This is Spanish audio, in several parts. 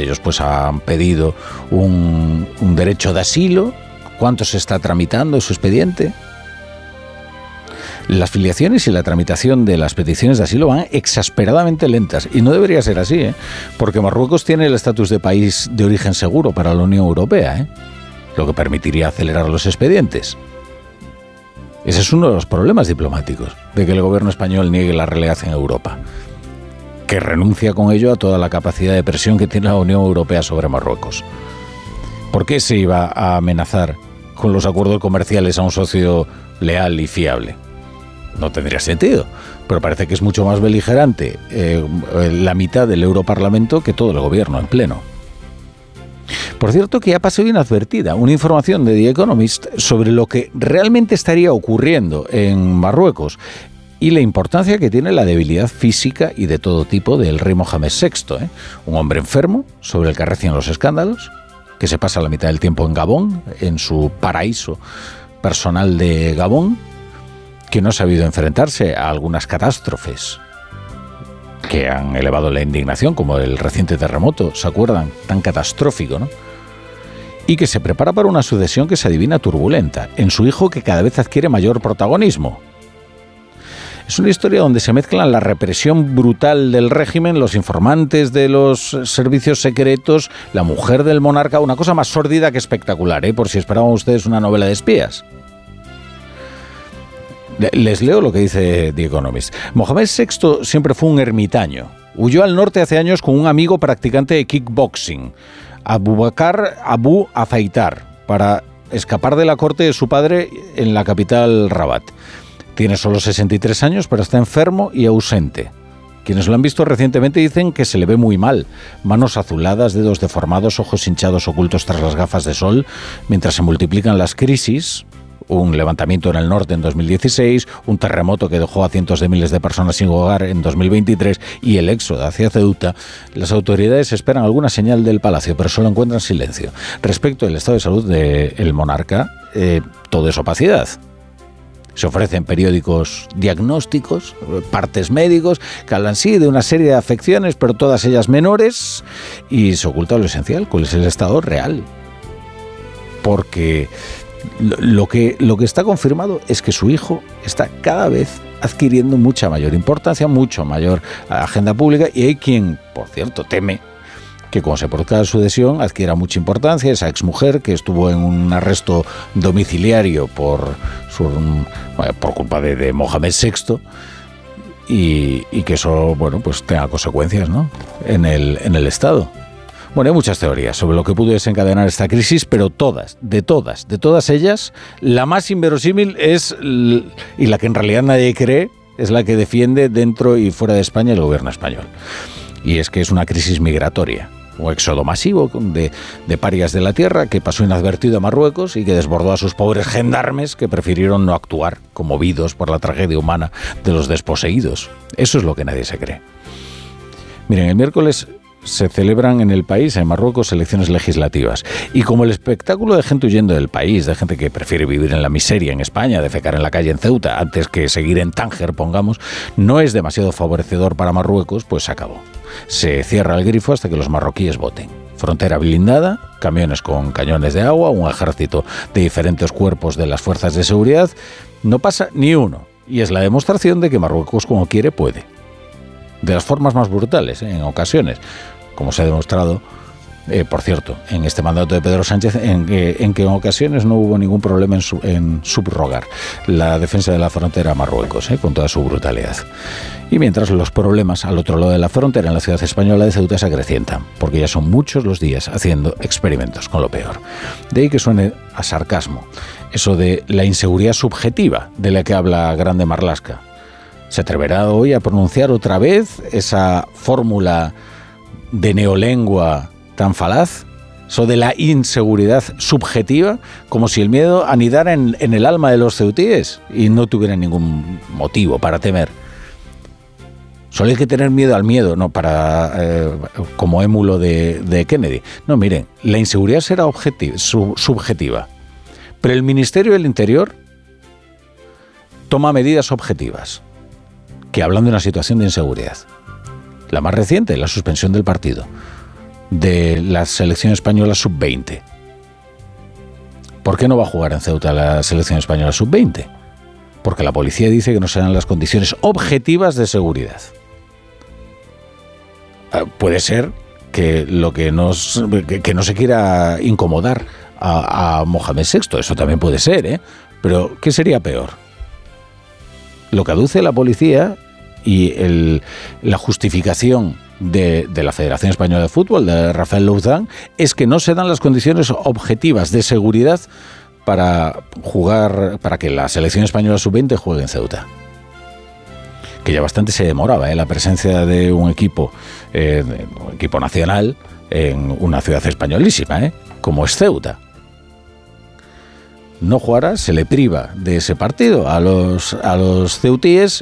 ellos pues han pedido un derecho de asilo. ¿Cuánto se está tramitando su expediente? Las filiaciones y la tramitación de las peticiones de asilo van exasperadamente lentas, y no debería ser así, porque Marruecos tiene el estatus de país de origen seguro para la Unión Europea, lo que permitiría acelerar los expedientes. Ese es uno de los problemas diplomáticos de que el gobierno español niegue la relegación en Europa, que renuncia con ello a toda la capacidad de presión que tiene la Unión Europea sobre Marruecos. ¿Por qué se iba a amenazar con los acuerdos comerciales a un socio leal y fiable? No tendría sentido, pero parece que es mucho más beligerante la mitad del Europarlamento que todo el gobierno en pleno. Por cierto, que ya pasó inadvertida una información de The Economist sobre lo que realmente estaría ocurriendo en Marruecos y la importancia que tiene la debilidad física y de todo tipo del rey Mohamed VI, un hombre enfermo sobre el que arrecian los escándalos, que se pasa la mitad del tiempo en Gabón, en su paraíso personal de Gabón, que no ha sabido enfrentarse a algunas catástrofes que han elevado la indignación, como el reciente terremoto, ¿se acuerdan? Tan catastrófico, ¿no? Y que se prepara para una sucesión que se adivina turbulenta, en su hijo, que cada vez adquiere mayor protagonismo. Es una historia donde se mezclan la represión brutal del régimen, los informantes de los servicios secretos, la mujer del monarca, una cosa más sórdida que espectacular, por si esperaban ustedes una novela de espías. Les leo lo que dice The Economist. Mohamed VI siempre fue un ermitaño. Huyó al norte hace años con un amigo practicante de kickboxing, Abubakar Abu Afeitar, para escapar de la corte de su padre en la capital Rabat. Tiene solo 63 años, pero está enfermo y ausente. Quienes lo han visto recientemente dicen que se le ve muy mal. Manos azuladas, dedos deformados, ojos hinchados ocultos tras las gafas de sol, mientras se multiplican las crisis. Un levantamiento en el norte en 2016, un terremoto que dejó a cientos de miles de personas sin hogar en 2023 y el éxodo hacia Ceuta. Las autoridades esperan alguna señal del palacio, pero solo encuentran silencio. Respecto al estado de salud del monarca, todo es opacidad. Se ofrecen periódicos diagnósticos, partes médicos, que hablan sí de una serie de afecciones, pero todas ellas menores, y se oculta lo esencial, cuál es el estado real. Porque lo que está confirmado es que su hijo está cada vez adquiriendo mucha mayor importancia, mucho mayor agenda pública, y hay quien, por cierto, teme que cuando se produzca la sucesión adquiera mucha importancia esa exmujer que estuvo en un arresto domiciliario por culpa de Mohamed VI, y que eso, bueno, pues tenga consecuencias, ¿no?, en el Estado. Bueno, hay muchas teorías sobre lo que pudo desencadenar esta crisis, pero de todas ellas, la más inverosímil y la que en realidad nadie cree, es la que defiende dentro y fuera de España el gobierno español. Y es que es una crisis migratoria, un éxodo masivo de parias de la tierra que pasó inadvertido a Marruecos y que desbordó a sus pobres gendarmes, que prefirieron no actuar, conmovidos por la tragedia humana de los desposeídos. Eso es lo que nadie se cree. Miren, el miércoles se celebran en el país, en Marruecos, elecciones legislativas. Y como el espectáculo de gente huyendo del país, de gente que prefiere vivir en la miseria en España, defecar en la calle en Ceuta, antes que seguir en Tánger, pongamos, no es demasiado favorecedor para Marruecos, pues se acabó. Se cierra el grifo hasta que los marroquíes voten. Frontera blindada, camiones con cañones de agua, un ejército de diferentes cuerpos de las fuerzas de seguridad. No pasa ni uno. Y es la demostración de que Marruecos, como quiere, puede. De las formas más brutales, en ocasiones, como se ha demostrado, por cierto, en este mandato de Pedro Sánchez, en que en ocasiones no hubo ningún problema en subrogar la defensa de la frontera a Marruecos, con toda su brutalidad. Y mientras los problemas al otro lado de la frontera, en la ciudad española de Ceuta, se acrecientan, porque ya son muchos los días haciendo experimentos con lo peor. De ahí que suene a sarcasmo eso de la inseguridad subjetiva de la que habla Grande Marlaska. ¿Se atreverá hoy a pronunciar otra vez esa fórmula de neolengua tan falaz? Eso de la inseguridad subjetiva, como si el miedo anidara en el alma de los ceutíes y no tuvieran ningún motivo para temer. Solo hay que tener miedo al miedo, no como émulo de Kennedy. No, miren, la inseguridad será subjetiva, pero el Ministerio del Interior toma medidas objetivas que hablan de una situación de inseguridad. La más reciente, la suspensión del partido. de la selección española sub-20. ¿Por qué no va a jugar en Ceuta la selección española sub-20? Porque la policía dice que no se dan las condiciones objetivas de seguridad. Puede ser que no se quiera incomodar a Mohamed VI, eso también puede ser, ¿eh? Pero ¿qué sería peor? Lo que aduce la policía y la justificación de la Federación Española de Fútbol, de Rafael Louzán, es que no se dan las condiciones objetivas de seguridad para que la selección española sub-20 juegue en Ceuta. Que ya bastante se demoraba la presencia de un equipo nacional en una ciudad españolísima, como es Ceuta. No jugará, se le priva de ese partido a los ceutíes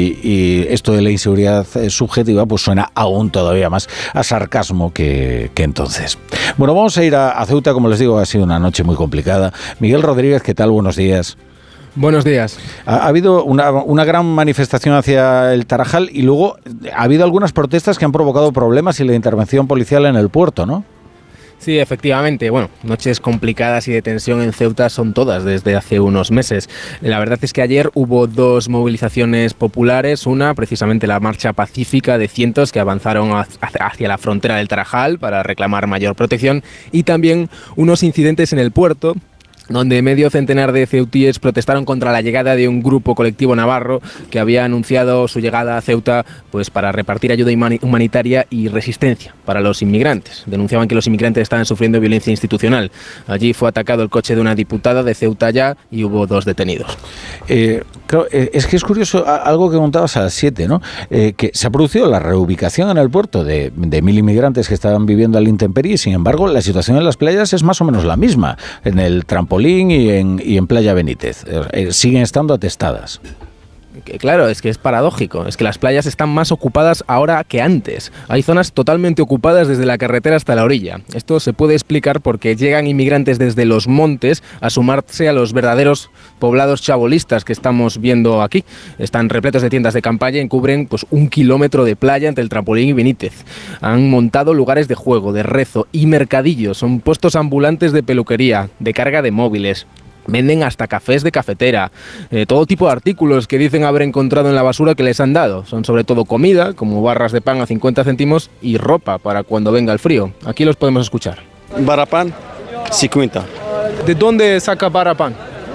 y esto de la inseguridad subjetiva pues suena aún todavía más a sarcasmo que entonces. Bueno, vamos a ir a Ceuta, como les digo, ha sido una noche muy complicada. Miguel Rodríguez, ¿qué tal? Buenos días. Buenos días. Ha habido una gran manifestación hacia el Tarajal y luego ha habido algunas protestas que han provocado problemas y la intervención policial en el puerto, ¿no? Sí, efectivamente. Bueno, noches complicadas y de tensión en Ceuta son todas desde hace unos meses. La verdad es que ayer hubo 2 movilizaciones populares, una precisamente la marcha pacífica de cientos que avanzaron hacia la frontera del Tarajal para reclamar mayor protección, y también unos incidentes en el puerto, donde medio centenar de ceutíes protestaron contra la llegada de un grupo colectivo navarro que había anunciado su llegada a Ceuta pues para repartir ayuda humanitaria y resistencia para los inmigrantes. Denunciaban que los inmigrantes estaban sufriendo violencia institucional. Allí fue atacado el coche de una diputada de Ceuta ya y hubo 2 detenidos. Claro, es que es curioso algo que contabas a las 7, ¿no? Que se ha producido la reubicación en el puerto de 1.000 inmigrantes que estaban viviendo al intemperie, y sin embargo la situación en las playas es más o menos la misma. En el Trampolín y en Playa Benítez siguen estando atestadas. Claro, es que es paradójico, es que las playas están más ocupadas ahora que antes. Hay zonas totalmente ocupadas desde la carretera hasta la orilla. Esto se puede explicar porque llegan inmigrantes desde los montes a sumarse a los verdaderos poblados chabolistas que estamos viendo aquí. Están repletos de tiendas de campaña y cubren pues 1 kilómetro de playa entre el Trampolín y Benítez. Han montado lugares de juego, de rezo y mercadillos. Son puestos ambulantes de peluquería, de carga de móviles. Venden hasta cafés de cafetera, todo tipo de artículos que dicen haber encontrado en la basura que les han dado. Son sobre todo comida, como barras de pan a 50 céntimos, y ropa para cuando venga el frío. Aquí los podemos escuchar. Barapán, 50. ¿De dónde saca Barapán?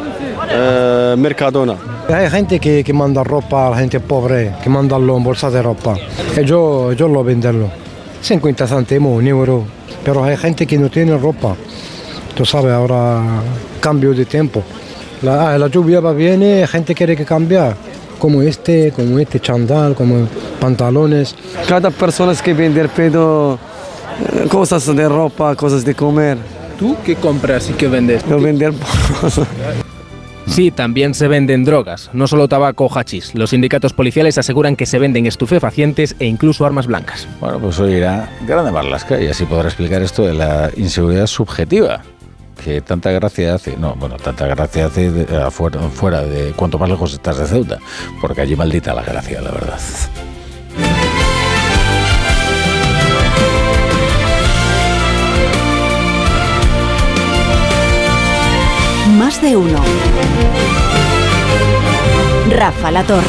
Mercadona. Hay gente que manda ropa a la gente pobre, que manda bolsas de ropa. Y yo lo vendo 50 céntimos, 1 euro. Pero hay gente que no tiene ropa. Tú sabes, ahora cambio de tiempo. La lluvia va bien y gente quiere que cambiar. Como este chandal, como pantalones. Cada persona que vende pedo cosas de ropa, cosas de comer. ¿Tú qué compras y qué vendes? Yo vender. Sí, también se venden drogas, no solo tabaco o hachís. Los sindicatos policiales aseguran que se venden estupefacientes e incluso armas blancas. Bueno, pues hoy irá Grande Marlaska y así podrá explicar esto de la inseguridad subjetiva, que tanta gracia hace, tanta gracia hace fuera de cuanto más lejos estás de Ceuta, porque allí maldita la gracia, la verdad. Más de uno. Rafa La Torre.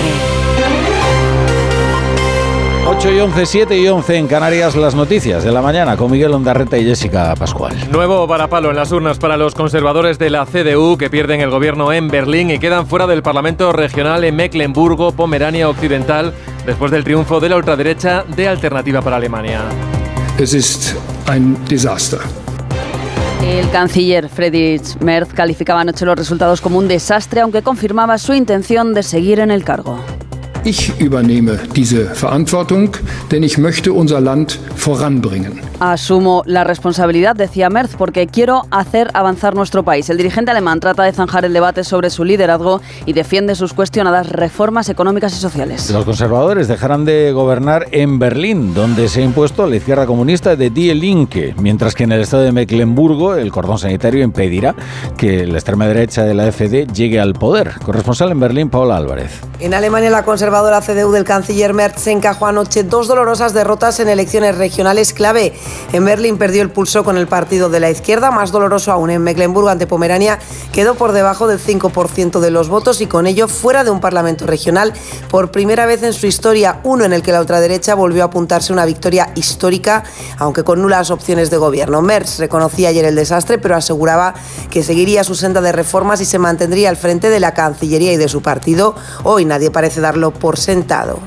8:11, 7:11 en Canarias, las noticias de la mañana con Miguel Ondarreta y Jessica Pascual. Nuevo varapalo en las urnas para los conservadores de la CDU, que pierden el gobierno en Berlín y quedan fuera del Parlamento regional en Mecklemburgo-Pomerania Occidental después del triunfo de la ultraderecha de Alternativa para Alemania. Es ist ein Desaster. El canciller Friedrich Merz calificaba anoche los resultados como un desastre, aunque confirmaba su intención de seguir en el cargo. Ich übernehme diese Verantwortung, denn ich möchte unser Land voranbringen. Asumo la responsabilidad, decía Merz, porque quiero hacer avanzar nuestro país. El dirigente alemán trata de zanjar el debate sobre su liderazgo y defiende sus cuestionadas reformas económicas y sociales. Los conservadores dejarán de gobernar en Berlín, donde se ha impuesto la izquierda comunista de Die Linke, mientras que en el estado de Mecklemburgo el cordón sanitario impedirá que la extrema derecha de la AfD llegue al poder. Corresponsal en Berlín, Paola Álvarez. En Alemania la conservación conservadora CDU del canciller Merz se encajó anoche 2 dolorosas derrotas en elecciones regionales clave. En Berlín perdió el pulso con el partido de la izquierda, más doloroso aún en Mecklemburgo ante Pomerania quedó por debajo del 5% de los votos y con ello fuera de un parlamento regional por primera vez en su historia, uno en el que la ultraderecha volvió a apuntarse una victoria histórica, aunque con nulas opciones de gobierno. Merz reconocía ayer el desastre, pero aseguraba que seguiría su senda de reformas y se mantendría al frente de la Cancillería y de su partido. Hoy nadie parece darlo por sentado.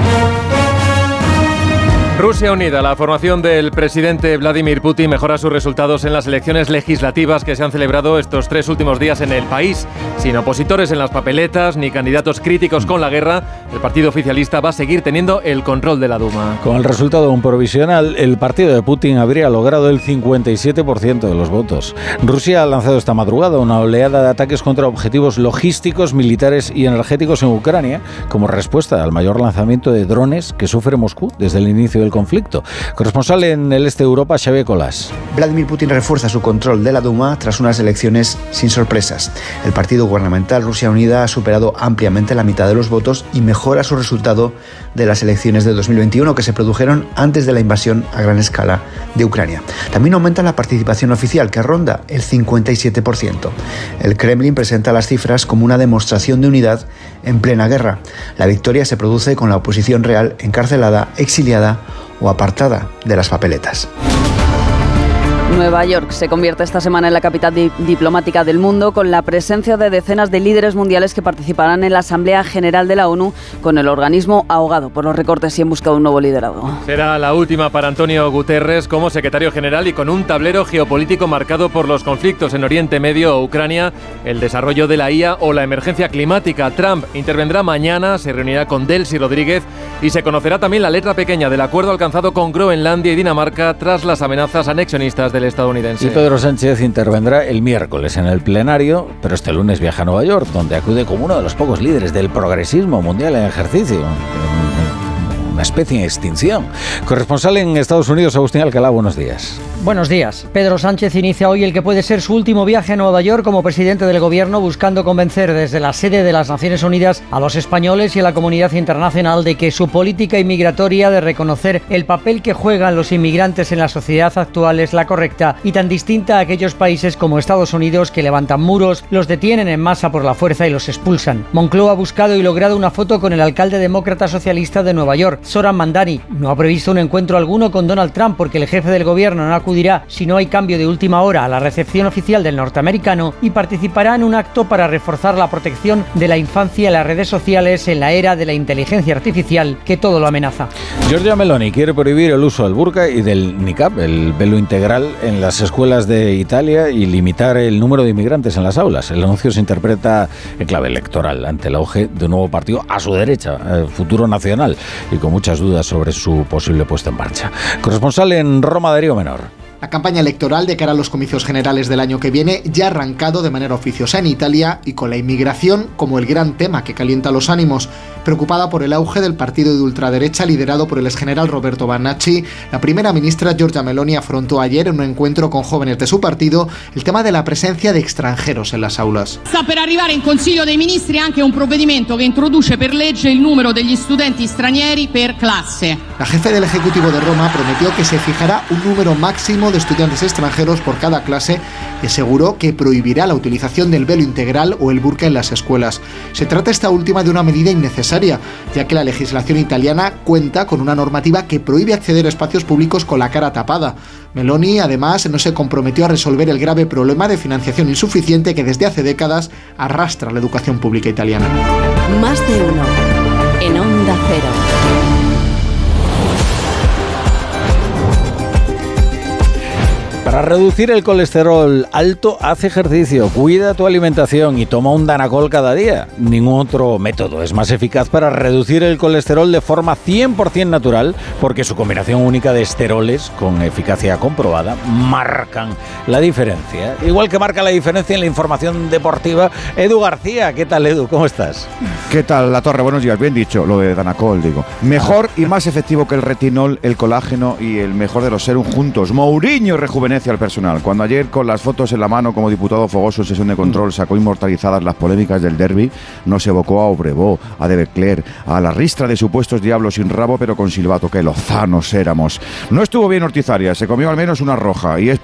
Rusia Unida, la formación del presidente Vladimir Putin mejora sus resultados en las elecciones legislativas que se han celebrado estos 3 últimos días en el país. Sin opositores en las papeletas ni candidatos críticos con la guerra, el partido oficialista va a seguir teniendo el control de la Duma. Con el resultado de un provisional, el partido de Putin habría logrado el 57% de los votos. Rusia ha lanzado esta madrugada una oleada de ataques contra objetivos logísticos, militares y energéticos en Ucrania, como respuesta al mayor lanzamiento de drones que sufre Moscú desde el inicio del conflicto. Corresponsal en el este de Europa, Xavier Colás. Vladimir Putin refuerza su control de la Duma tras unas elecciones sin sorpresas. El partido gubernamental Rusia Unida ha superado ampliamente la mitad de los votos y mejora su resultado de las elecciones de 2021 que se produjeron antes de la invasión a gran escala de Ucrania. También aumenta la participación oficial, que ronda el 57%. El Kremlin presenta las cifras como una demostración de unidad en plena guerra. La victoria se produce con la oposición real encarcelada, exiliada o apartada de las papeletas. Nueva York se convierte esta semana en la capital diplomática del mundo, con la presencia de decenas de líderes mundiales que participarán en la Asamblea General de la ONU, con el organismo ahogado por los recortes y en busca de un nuevo liderazgo. Será la última para Antonio Guterres como secretario general y con un tablero geopolítico marcado por los conflictos en Oriente Medio o Ucrania, el desarrollo de la IA o la emergencia climática. Trump intervendrá mañana, se reunirá con Delcy Rodríguez y se conocerá también la letra pequeña del acuerdo alcanzado con Groenlandia y Dinamarca tras las amenazas anexionistas del estadounidense. Y Pedro Sánchez intervendrá el miércoles en el plenario, pero este lunes viaja a Nueva York, donde acude como uno de los pocos líderes del progresismo mundial en ejercicio. Una especie en extinción. Corresponsal en Estados Unidos, Agustín Alcalá, buenos días. Buenos días. Pedro Sánchez inicia hoy el que puede ser su último viaje a Nueva York como presidente del gobierno, buscando convencer desde la sede de las Naciones Unidas a los españoles y a la comunidad internacional de que su política inmigratoria de reconocer el papel que juegan los inmigrantes en la sociedad actual es la correcta y tan distinta a aquellos países como Estados Unidos que levantan muros, los detienen en masa por la fuerza y los expulsan. Moncloa ha buscado y logrado una foto con el alcalde demócrata socialista de Nueva York, Zoran Mandani. No ha previsto un encuentro alguno con Donald Trump porque el jefe del gobierno no acudirá si no hay cambio de última hora a la recepción oficial del norteamericano y participará en un acto para reforzar la protección de la infancia en las redes sociales en la era de la inteligencia artificial que todo lo amenaza. Giorgia Meloni quiere prohibir el uso del burka y del niqab, el velo integral, en las escuelas de Italia y limitar el número de inmigrantes en las aulas. El anuncio se interpreta en clave electoral ante el auge de un nuevo partido a su derecha, Futuro Nacional, y con muchas dudas sobre su posible puesta en marcha. Corresponsal en Roma, Darío Menor. La campaña electoral de cara a los comicios generales del año que viene ya ha arrancado de manera oficiosa en Italia y con la inmigración como el gran tema que calienta los ánimos. Preocupada por el auge del partido de ultraderecha liderado por el exgeneral Roberto Bannacci, la primera ministra Giorgia Meloni afrontó ayer en un encuentro con jóvenes de su partido el tema de la presencia de extranjeros en las aulas. Sta per arrivare in Consiglio dei Ministri anche un provvedimento che introduce per legge il numero degli studenti stranieri per classe. La jefe del Ejecutivo de Roma prometió que se fijará un número máximo de estudiantes extranjeros por cada clase y aseguró que prohibirá la utilización del velo integral o el burka en las escuelas. Se trata esta última de una medida innecesaria, ya que la legislación italiana cuenta con una normativa que prohíbe acceder a espacios públicos con la cara tapada. Meloni, además, no se comprometió a resolver el grave problema de financiación insuficiente que desde hace décadas arrastra la educación pública italiana. Más de uno en Onda Cero. Para reducir el colesterol alto, haz ejercicio, cuida tu alimentación y toma un Danacol cada día. Ningún otro método es más eficaz para reducir el colesterol de forma 100% natural, porque su combinación única de esteroles con eficacia comprobada marcan la diferencia. Igual que marca la diferencia en la información deportiva, Edu García. ¿Qué tal, Edu? ¿Cómo estás? ¿Qué tal, La Torre? Buenos días. Bien dicho, lo de Danacol, digo. Mejor y más efectivo que el retinol, el colágeno y el mejor de los serum juntos. Mourinho rejuvenece pertenece al personal. Cuando ayer, con las fotos en la mano como diputado fogoso en sesión de control, sacó inmortalizadas las polémicas del derbi, no se evocó a Obrevó, a De Becler, a la ristra de supuestos diablos sin rabo pero con silbato. ¡Qué lozanos éramos! No estuvo bien Ortizarias, se comió al menos una roja y es